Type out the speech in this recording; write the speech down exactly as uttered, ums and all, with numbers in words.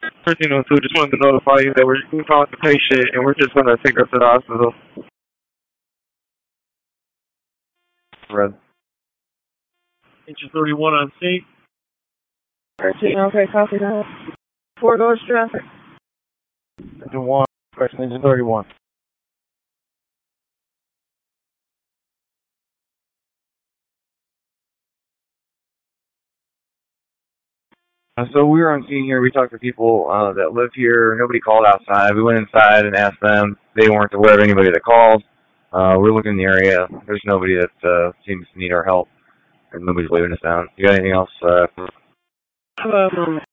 thirteen oh two, just wanted to notify you that we're, we found the patient and we're just going to take her to the hospital. Red. Engine thirty-one on scene. thirteen, okay, copy that. Four goes traffic. Engine one, question engine thirty-one. Uh, so we were on scene here. We talked to people uh, that live here. Nobody called outside. We went inside and asked them. They weren't aware of anybody that called. Uh, we're looking in the area. There's nobody that uh, seems to need our help. And nobody's waving us down. You got anything else? Uh, Hello, moment.